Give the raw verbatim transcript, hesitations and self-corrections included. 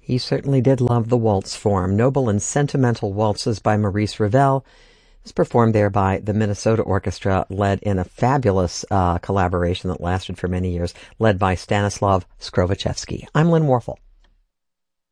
He certainly did love the waltz form. Noble and Sentimental Waltzes by Maurice Ravel. It was performed there by the Minnesota Orchestra, led in a fabulous uh, collaboration that lasted for many years, led by Stanislav Skrovichevsky. I'm Lynn Warfel.